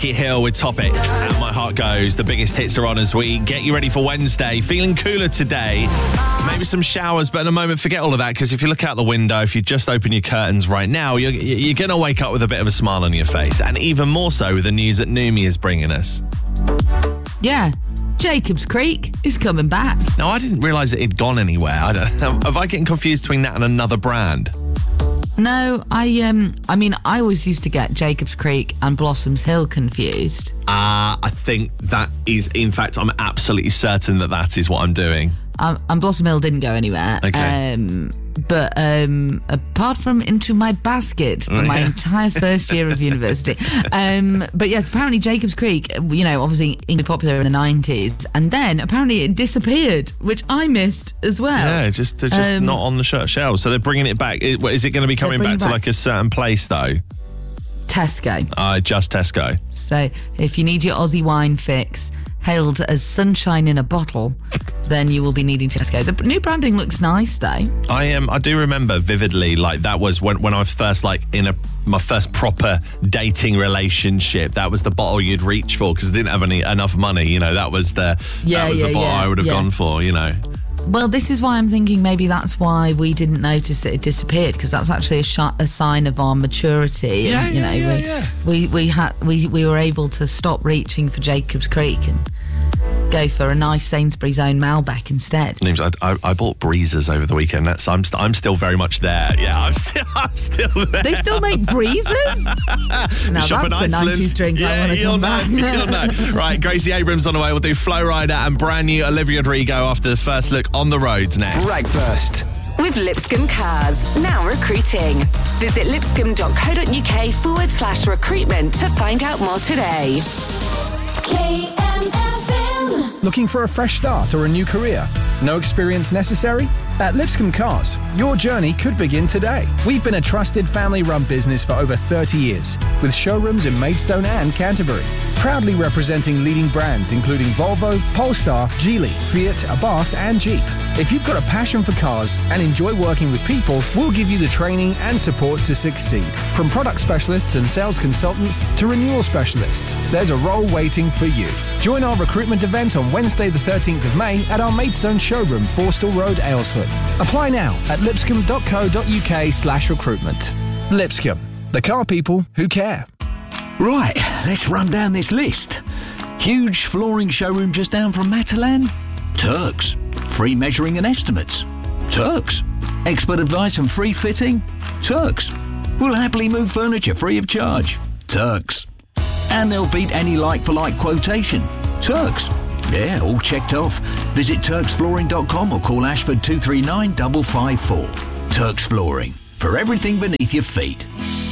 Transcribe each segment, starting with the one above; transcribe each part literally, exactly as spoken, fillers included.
Becky Hill with Topic and My Heart Goes. The biggest hits are on as we get you ready for Wednesday. Feeling cooler today. Maybe some showers, but in a moment, forget all of that, because if you look out the window, if you just open your curtains right now, you're, you're going to wake up with a bit of a smile on your face. And even more so with the news that Numi is bringing us. Yeah. Jacobs Creek is coming back. Now, I didn't realise it had gone anywhere. I don't, have I getting confused between that and another brand? No, I um, I mean, I always used to get Jacobs Creek and Blossoms Hill confused. Uh, I think that is, in fact, I'm absolutely certain that that is what I'm doing. Um, and Blossom Hill didn't go anywhere. Okay. Um, but um, apart from Into My Basket for my entire first year of university. Um, but yes, apparently Jacobs Creek, you know, obviously incredibly popular in the nineties. And then apparently it disappeared, which I missed as well. Yeah, it's just, they're just um, not on the shelves. So they're bringing it back. Is, is it going to be coming back to back. like a certain place, though? Tesco. Uh, just Tesco. So if you need your Aussie wine fix, hailed as sunshine in a bottle, then you will be needing Tesco. The new branding looks nice, though. I am. Um, I do remember vividly, like that was when, when I was first like in a my first proper dating relationship. That was the bottle you'd reach for because I didn't have any enough money. You know, that was the yeah, that was yeah, the bottle yeah, I would have yeah. gone for. You know. Well, this is why I'm thinking maybe that's why we didn't notice that it disappeared, because that's actually a, sh- a sign of our maturity. Yeah, and, you yeah, know, yeah, we, yeah. we we had we we were able to stop reaching for Jacobs Creek and go for a nice Sainsbury's own Malbec instead. Names. I, I, I bought Breezers over the weekend. That's I'm st- I'm still very much there. Yeah, I'm still I'm still there. They still make Breezers? Now Shop that's the nineties drink yeah, I want to you'll come know, back. You'll know. Right, Gracie Abrams on the way. We'll do Flow Rider and brand new Olivia Rodrigo after the first look on the roads next. Breakfast with Lipscomb Cars, now recruiting. Visit lipscomb.co.uk forward slash recruitment to find out more today. K M F M. Looking for a fresh start or a new career? No experience necessary? At Lipscomb Cars, your journey could begin today. We've been a trusted family-run business for over thirty years, with showrooms in Maidstone and Canterbury. Proudly representing leading brands including Volvo, Polestar, Geely, Fiat, Abarth and Jeep. If you've got a passion for cars and enjoy working with people, we'll give you the training and support to succeed. From product specialists and sales consultants to renewal specialists, there's a role waiting for you. Join our recruitment event on Wednesday the thirteenth of May at our Maidstone showroom, Forstall Road, Aylesford. Apply now at lipscomb.co.uk slash recruitment. Lipscomb, the car people who care. Right, let's run down this list. Huge flooring showroom just down from Matalan? Turks. Free measuring and estimates? Turks. Expert advice and free fitting? Turks. We'll happily move furniture free of charge? Turks. And they'll beat any like-for-like quotation? Turks. Yeah, all checked off. Visit turks flooring dot com or call Ashford two three nine five five four. Turks Flooring, for everything beneath your feet.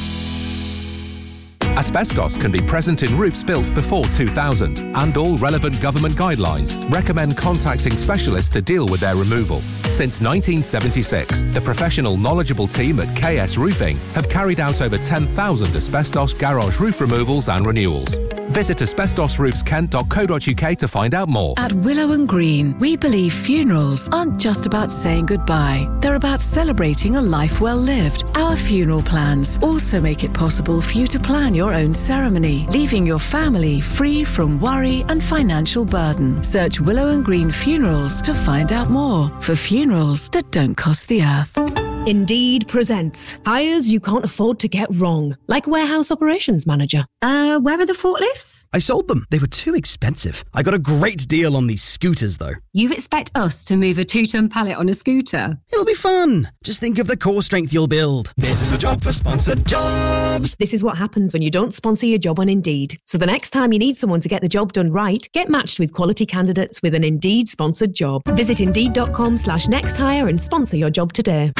Asbestos can be present in roofs built before two thousand, and all relevant government guidelines recommend contacting specialists to deal with their removal. Since nineteen seventy-six, the professional, knowledgeable team at K S Roofing have carried out over ten thousand asbestos garage roof removals and renewals. Visit asbestos roofs kent dot co dot uk to find out more. At Willow and Green, we believe funerals aren't just about saying goodbye. They're about celebrating a life well lived. Our funeral plans also make it possible for you to plan your own ceremony, leaving your family free from worry and financial burden. Search Willow and Green Funerals to find out more for funerals that don't cost the earth. Indeed presents hires you can't afford to get wrong, like warehouse operations manager. Uh, where are the forklifts? I sold them. They were too expensive. I got a great deal on these scooters, though. You expect us to move a two-ton pallet on a scooter? It'll be fun. Just think of the core strength you'll build. This is a job for Sponsored Jobs. This is what happens when you don't sponsor your job on Indeed. So the next time you need someone to get the job done right, get matched with quality candidates with an Indeed sponsored job. Visit indeed.com slash next hire and sponsor your job today.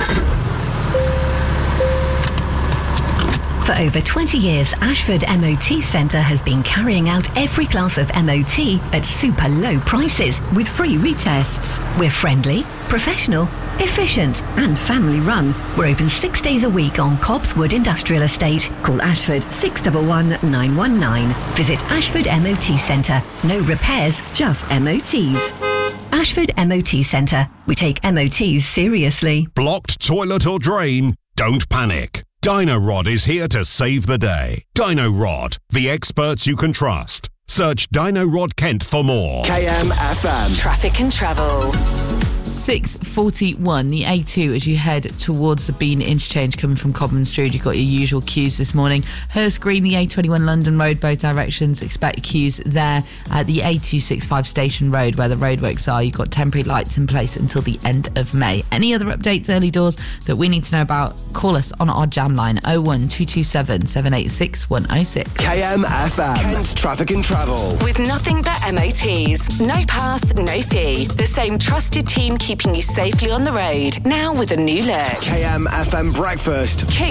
For over twenty years, Ashford M O T Centre has been carrying out every class of M O T at super low prices with free retests. We're friendly, professional, efficient and family run. We're open six days a week on Cobbswood Industrial Estate. Call Ashford six one one, nine one nine. Visit Ashford M O T Centre. No repairs, just M O Ts. Ashford M O T Centre. We take M O Ts seriously. Blocked toilet or drain? Don't panic. Dino Rod is here to save the day. Dino Rod, the experts you can trust. Search Dino Rod Kent for more. K M F M. Traffic and travel. six forty-one, the A two as you head towards the Bean interchange coming from Cobham Street. You've got your usual queues this morning. Hurst Green, the A twenty-one London Road, both directions. Expect queues there at the A two sixty-five Station Road where the roadworks are. You've got temporary lights in place until the end of May. Any other updates early doors that we need to know about, call us on our jam line oh one two two seven, seven eight six, one oh six. K M F M. Kent Traffic and Travel. With nothing but M O Ts. No pass, no fee. The same trusted team keeping you safely on the road. Now with a new look. K M F M Breakfast. Kick